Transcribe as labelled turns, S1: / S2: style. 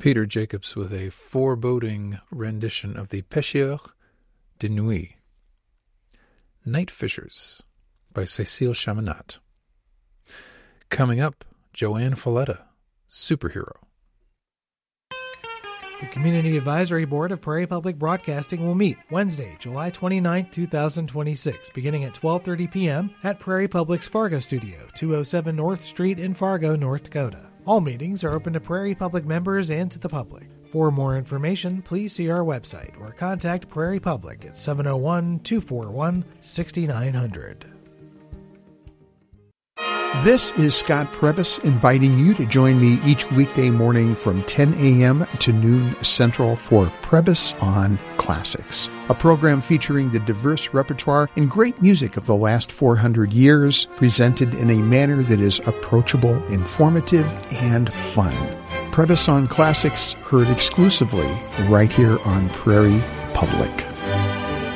S1: Peter Jacobs with a foreboding rendition of the Pêcheurs de Nuit. Night Fishers by Cécile Chaminade. Coming up, Joanne Falletta, Superhero.
S2: The Community Advisory Board of Prairie Public Broadcasting will meet Wednesday, July 29, 2026, beginning at 12:30 p.m. at Prairie Public's Fargo Studio, 207 North Street in Fargo, North Dakota. All meetings are open to Prairie Public members and to the public. For more information, please see our website or contact Prairie Public at 701-241-6900.
S3: This is Scott Prebus inviting you to join me each weekday morning from 10 a.m. to noon Central for Prebus on Classics, a program featuring the diverse repertoire and great music of the last 400 years, presented in a manner that is approachable, informative, and fun. Prebus on Classics, heard exclusively right here on Prairie Public.